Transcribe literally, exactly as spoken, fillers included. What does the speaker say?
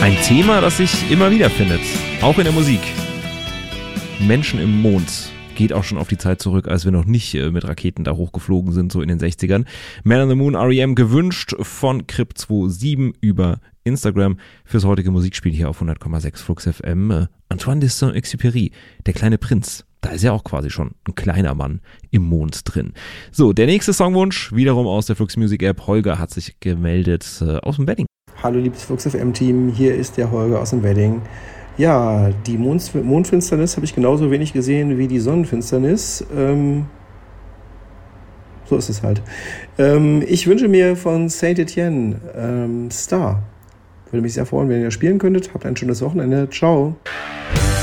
Ein Thema, das sich immer wieder findet, auch in der Musik. Menschen im Mond. Geht auch schon auf die Zeit zurück, als wir noch nicht äh, mit Raketen da hochgeflogen sind, so in den sechzigern. Man on the Moon, R E M, gewünscht von Crip siebenundzwanzig über Instagram fürs heutige Musikspiel hier auf hundert Komma sechs Flux F M. Äh, Antoine de Saint-Exupéry, der kleine Prinz. Da ist ja auch quasi schon ein kleiner Mann im Mond drin. So, der nächste Songwunsch, wiederum aus der Flux Music App. Holger hat sich gemeldet äh, aus dem Wedding. Hallo liebes Flux F M-Team, hier ist der Holger aus dem Wedding. Ja, die Mond- Mondfinsternis habe ich genauso wenig gesehen wie die Sonnenfinsternis. Ähm, so ist es halt. Ähm, ich wünsche mir von Saint Etienne ähm, Star. Würde mich sehr freuen, wenn ihr das spielen könntet. Habt ein schönes Wochenende. Ciao.